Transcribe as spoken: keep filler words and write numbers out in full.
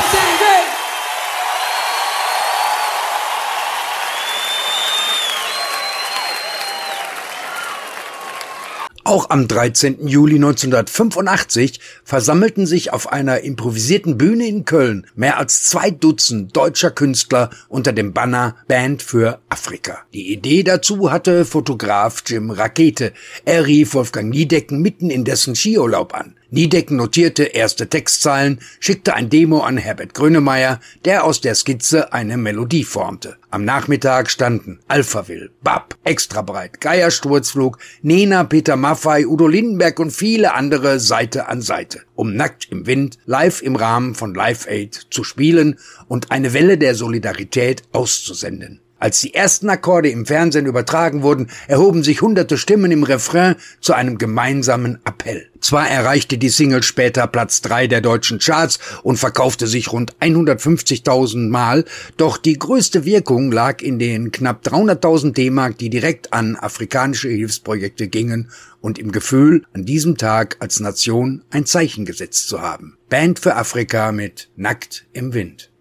im Wind. Auch am dreizehnten Juli neunzehnhundertfünfundachtzig versammelten sich auf einer improvisierten Bühne in Köln mehr als zwei Dutzend deutscher Künstler unter dem Banner Band für Afrika. Die Idee dazu hatte Fotograf Jim Rakete. Er rief Wolfgang Niedecken mitten in dessen Skiurlaub an. Niedecken notierte erste Textzeilen, schickte ein Demo an Herbert Grönemeyer, der aus der Skizze eine Melodie formte. Am Nachmittag standen Alphaville, Bab, Extrabreit, Geier Sturzflug, Nena, Peter Maffay, Udo Lindenberg und viele andere Seite an Seite, um Nackt im Wind live im Rahmen von Live Aid zu spielen und eine Welle der Solidarität auszusenden. Als die ersten Akkorde im Fernsehen übertragen wurden, erhoben sich hunderte Stimmen im Refrain zu einem gemeinsamen Appell. Zwar erreichte die Single später Platz drei der deutschen Charts und verkaufte sich rund hundertfünfzigtausend Mal, doch die größte Wirkung lag in den knapp dreihunderttausend D-Mark, die direkt an afrikanische Hilfsprojekte gingen und im Gefühl, an diesem Tag als Nation ein Zeichen gesetzt zu haben. Band für Afrika mit Nackt im Wind.